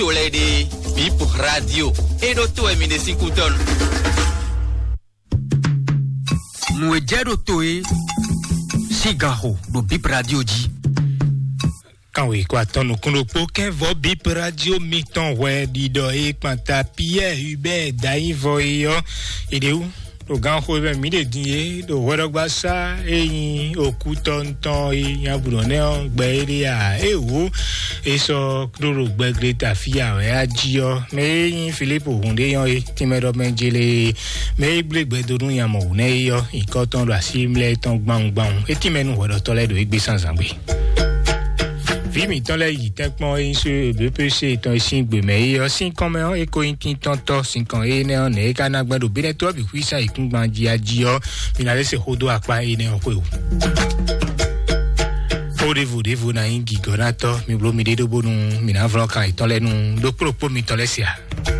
Tolede Bip Radio e do to emine sinkuton. Mwejedo toe Sigaro do Bip Radio di. Quand oui quoi ton nous pour qu'un vo Bip Radio miton ouais di do e quanta Pierre Hubert Daivo yo ide où o gan ho be mi de die do wero gba sa eyin oku tonton eyan burone on gbe ire a ewo eso kloro gbe greta fia we ajio me eyin Philip Ogunde yan e ti me do menjele me gbegbe do run yan mo ne yo nkan ton lo asimle ton gbangban e ti menu wero to le do igbe sanzangbe Vimi dans les techniquement sur BPC ton ici mais aussi comme un éco intinto 5 ans et on est kana gba do bele to bi kwisa ikungban ji ajio mi na lese hodo apa ene okwe o Devo na ingi gonato mi blo mi de do bonu mi na vlo kan iton lenu do propo mi ton lesia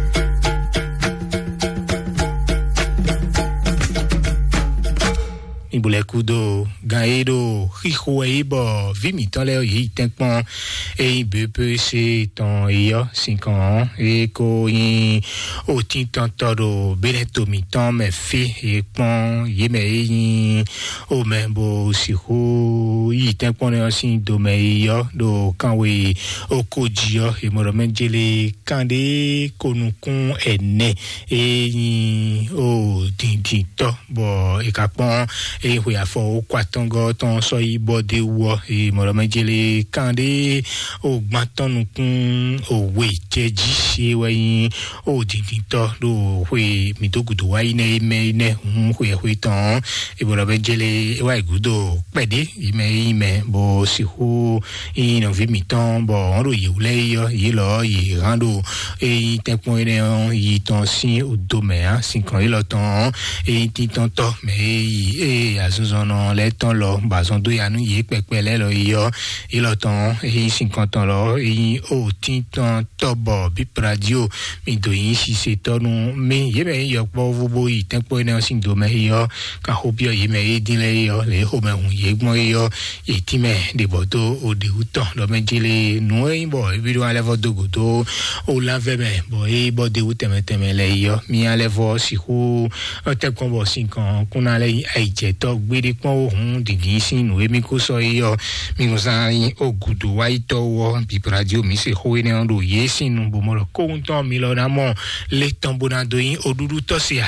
Ibule kudo gaedo hihueibo vimi tole yi tenkpon e BPC ton yo 5 ans e ko yin o tin tantoro beneto mi ton me fi e pon yi me yin o membo si ho yi tenkpon yo sin do me yo do kanwe o kojio e moro menjele kande konukun ene e yin o dindito bo e kapon e we afo kwatongo ton so ibode wo e moro mejele kande o gbaton kun o we jeji se we o dindito do we mitogudo wa ine me we ton e moro mejele e wa gudo pede ime bo si hu ino vi miton bo ro yule yo yilo yi rando e tekpon ene yi ton sin o domea sin kan ilo ton e titon to me e azuzono le ton lo bazon do yanu ye pepele lo yo ilo ton e 50 ans lo e o titon tobo Bip Radio mi do yin si se tonu me ye me yo po vubo yi tempo ene sin do me yo ka hobio ye me edile yo le ho me hun ye gbon yo e ti me de bodo o de uton lo me jele no e bo e bi do ale vodo godo o la ve me bo e bo de uteme le yo mi ale vo si hu o te kon bo 5 ans kuna le ai je to gbede pon ohun digi sinu emi ko so yo mi go san ogudu wa ito wo Bip Radio mi se ho ene ndo ye sinu bo mo ko nton mi lo na mo le tambona do yin odudu to sia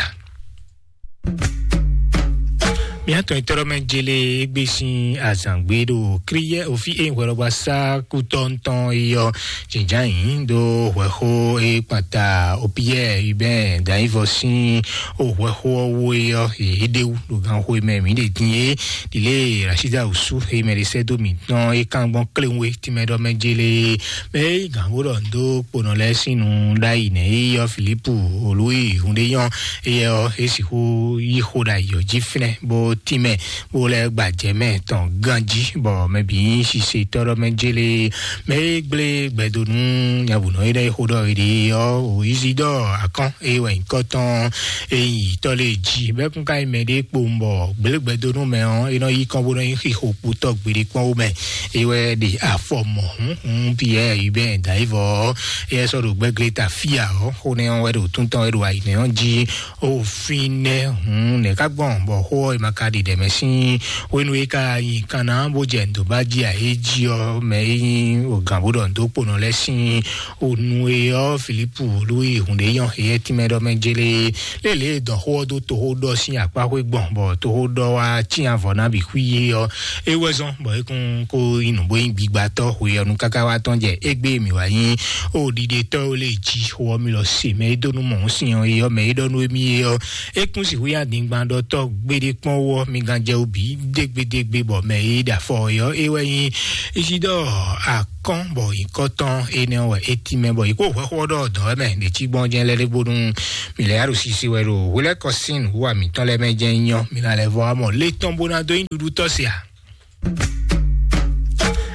Bientôt itoro menjele egbesin azangbedo kriye ofi e wero basa kutonton iyo jinjain do weho e pata opie ibe daivosin o weho wo e dewu do gan ho me mi de tinye dile Rashida Usu e merese do mi ton e kangbon klenwe ti medo menjele me ganworo ndo ponole sinu dai ne iyo Philipu Olui hundeyan e o esihu yi hoda yo jifne bo time bole gbaje me ton ganji bo me bi si se toro menjele me gble gbedonu yabuno ide hodo ide o isido akan e we nkoton e tole ji be kun kai me de pombo gbedonu me on ino yi kan bo yin hiho puto gbede pon o me e we de afomo Pierre Hubert Daivo e so do gbegreta fia o ne on we do tunton e do ai ne on ji o fine ne ka gbon bo ho e makadi de mesin wenwe ka yin kana bo jendo ba ji a eji o me o gambodo ndo pono lesin onu e o Philipu Olui Hundeyan e ti me do menjele lele do ho do to ho do sin apa we gbon bo to ho do wa ti avona bi kuye o e wezon bo e kun ko inu bo yin gbigba to we onu kaka wa ton je egbe mi wa yin o dide to le ji ho mi lo se me do nu mo sin o e o me do nu mi e o e kun si hu ya din gban do to gbede pon wo mi ganje obi degbe bo me da fo yo e we isido akon bo ikoton ene o eti me bo iko ho do me de ti gbon je le bodun mi le aru sisi we ro wele kosin wa mi ton le me je yan mi la le vo amo le ton bona do indudu to sia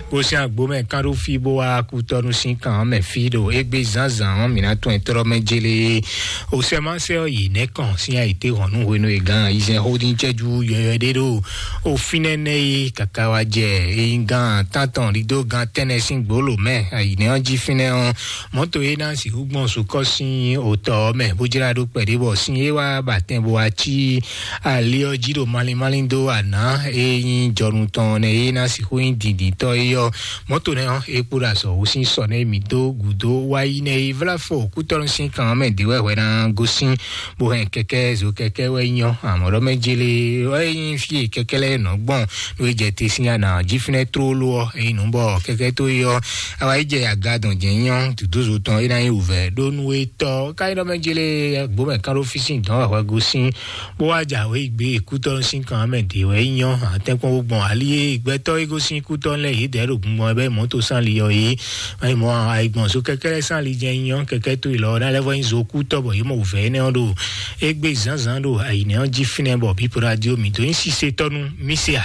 go si agbo me kan ro fi bo wa ku tonu sin kan me fi do egbe zanzan mi na to entoro menjele o se man se yi ne kan si a ite ronu we no egan isen holding cheju yede do o finene kakawa je ingan tantan rido gan tenesin gbolo me ayi ne on ji fine on moto e na si ugbon so ko sin o to me bojira do pede bo sin e wa baten bo achi ali ojiro malindo ana e jorun ton e na si ho indidi to yo moto ne e pura so o sin so ne mi do gudo wa ine vla fo ku to sin kan me de we na go sin bo hen keke zo keke we yan amoro mejele we fi keke le no gbon lo je te sin ana jifne tro lo e nu bo keke to yo awa je agadon je yan tudo zo ton e na yin uve do nu e to kai do mejele gbo me kan ro fi sin don wa go sin bo wa ja we igbe ku to sin kan me de we yan atekun gbon ali igbe to ego sin ku to le yi de ro gbon be moto san li yo yi ai mo ai gbon so keke san li je yan keke to ilo na level in zo ku to bo yi mo uve ne odo egbe zanzan do ai ne on ji fine bo bi radio mi to insiste tonu misia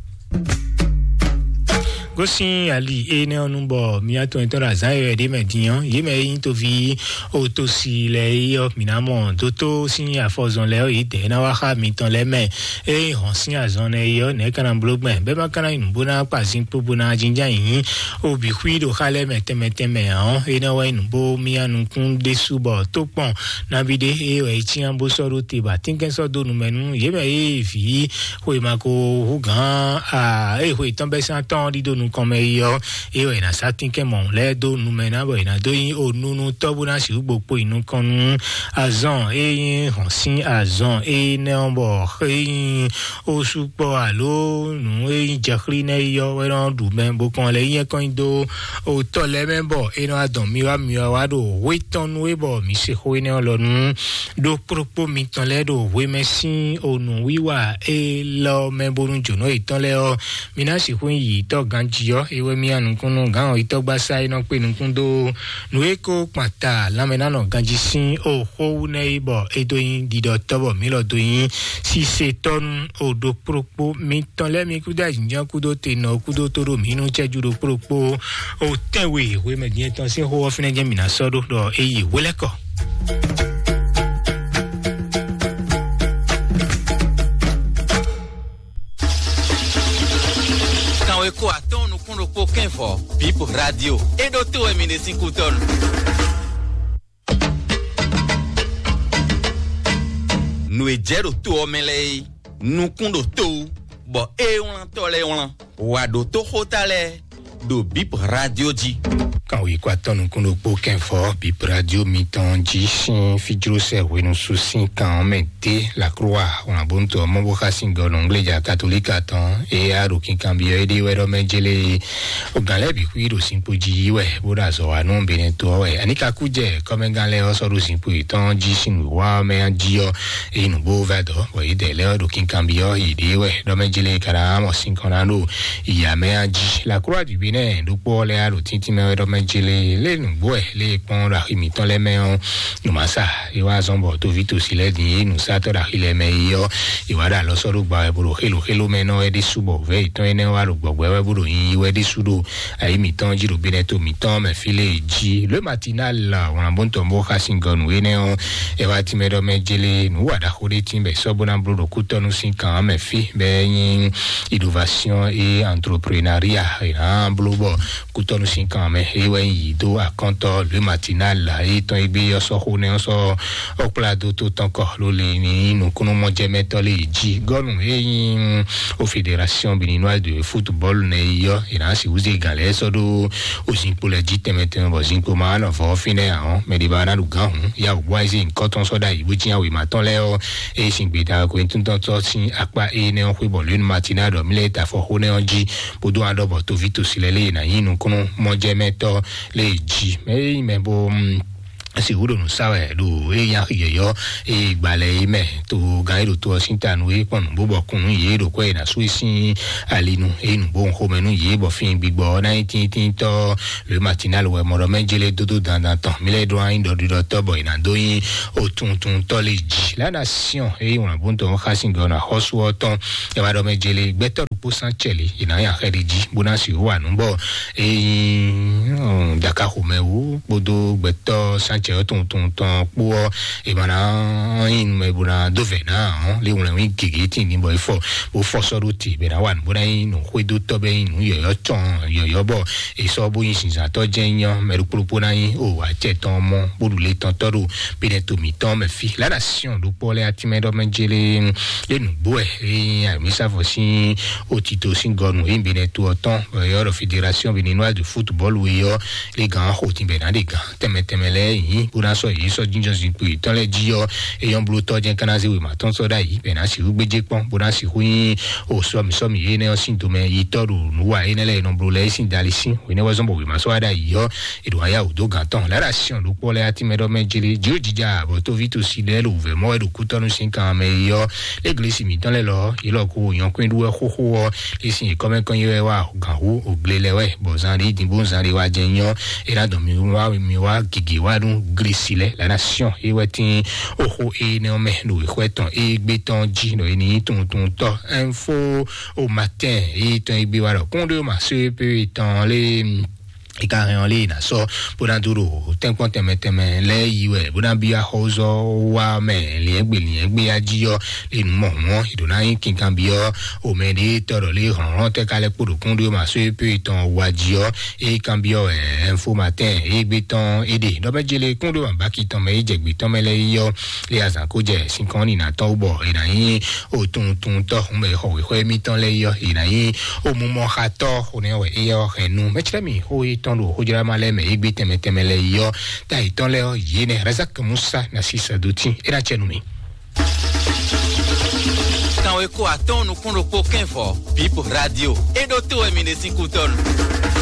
gosin ali ene onumbo mi ato entora zaire de median yeme into vi otosi le yo minamo doto sin afozon le yi de na wa ha mi ton le me e hon sin azon e yo ne kana blogme be ma kana inbo na pa sin popo na jinja yin obi kwido khale mete me an e na wa inbo mi anu kun de subo to pon na bide e o ti an bo so ro te ba tinken so do nu menu yeme e fi ho ma ko hu gan a e ho ton be san ton di do comme yo e o na satin ke mon le do nu mena bo na do yin o nu to bu na si gbogbo inu kan azon e yin hon sin azon e ne onbo e o supo alo nu e yin jakri ne yo we ron du men bo kan le yin kan do o to le men bo e no adon mi wa do we ton we bo mi se ho ne lo nu do propo mi ton le do we mesin o nu wiwa e lo men bo nu jono e ton le o mi na si ho yi to ganji yo ewe mi anu kunu gan itogba sai no pe nkun do nu eko pata lamena no ganji sin o ho ne ibo edo yin dido tobo mi lo do yin si se ton o do propo mi ton le mi kuda jinjan kudo te no kudo toro mi nu cheju do propo o tenwe we me yin ton sin ho ofine je mi na so do eyi weleko Eko aton no kundo po kenfo Bipo Radio e do to e mine 5 ton no e jero to omele no kundo to bo e un to le un wa do to hotale do Bipo Radio ji quand oui quoi ton kundo po kenfo Bipo Radio miton ji sin fijro se we no susin kan mete la croix on a bon to mo bo khasin go anglais ja catholique ton e a ro kin kan bi e de we ro menjele o gale bi ku ro sin po ji we bo da so wa no be ne to we ani ka ku je comme gale o so ro sin po ton ji sin wa me an ji yo e no bo va do we de le ro kin kan bi yo i de we ro menjele kara mo sin kan no ya me an ji la croix du bine do po le a ro tinti me ro menjele le no bo le pon la mi ton le me on no masa e wa zombo to vito si le di no sa to la ile me yo e wa da lo so ro gba e buru hello me no e di subo ve ton ene wa ro gbogbo e buru yin we di sudo ai mi ton jiro bine to mi ton me file ji le matinal la on bon to mo khasingon we ne on e wa ti me do me jele no wa da khode tin be so bona buru ku to no sin kan me fi be yin innovation et entrepreneuriat e an blobo ku to no sin kan me e we yi do akonto le matinal la e ton igbe yo so ho ne so o plado tout encore lo le ni no kuno mo je metole ji gonu e yin o fédération béninoise de football ne yo ina si uzi gale so do o sin pour le jite maintenant bo sin ko ma no fo fine an me di bana du gan ya o wise in cotton soda ibo ti awe ma ton le o e sin gbe ta ko tun ton to sin apa e ne on football le matinal do mi le ta fo ho ne on ji bodo ando bo to vito silele na yin no kuno mo je meto le ji me bo seguro no sabe do ya yo gbale me to gairo to sintanu pon bobo kunu ye do ko na suisi alinu enu bon home nu ye bo fin gbigbo 19 to le matinal we moro menjele dodo dans temps mile do in do to boy na doyin o tun to le ji la nation on bon to khasingo na hoswoton e ma do menjele beto po sancheli ina ya kheriji bonasi wa nu bo daka home u bodo beto che ton po e bana in me buna dove na le un mi gigi ni boy fo so ruti be na wan buna in ho do to be in yo ton yo bo e so bo yin sin to jenyan me ru pro na yin o wa che ton mo bodu le ton toro be ne to mi ton me fi la nation do po le ati me do menjele le nu bo e mi sa fo sin o tito sin gonu in be ne to ton yo fédération béninoise de football où yo les gars ho tin be na de gars temele pour so yi so jinjo sin pu ton le dio e yon bluto jen kana ze we ma ton so da yi be na si ugbeje pon pour na si hu o so mi ye ne o sin to me yi toru nu wa ene le non brule sin dalisi we ne wa zo bo we ma so da yi yo e do ya o do ganton la ration do pour le ati me do menjili jija bo to vito si de lo ve mo e do kutonu sin kan me yo l'église mi ton le lo yi lo ko yon kwin duwe ho le sin comme kan ye wa gan hu o glele we bo zan ri din bon zan ri wa jenyo e la do mi wa gigi wa grisile la nation e wetin oho e ne me no e kweton e gbeton ji no ni ton to info au matin e ton e bi wa ro kon de ma se pe ton le e carré en ligne so pour un duro tempo teme le iwe buna bia hozo wa me le egbe ajio le mo idona yin kin kan bio o me de toro le ron te kale pour kondo ma so pe ton wajio e kan bio info matin e gbeton ede do bejele kondo ba ki ton me je gbeton me le yo le azan ko je sin kan ni na to bo e na yin o tun to me ho we mi ton le yo e na yin o mo mo khato o ne we e yo renu me chemi ho ton lo hojira male me igbe temele yo ta iton le yene Razak Musa na sisa duti era chenumi kan we ko aton no kun ro po kenfo Bip Radio e do to e mi ne 5 ton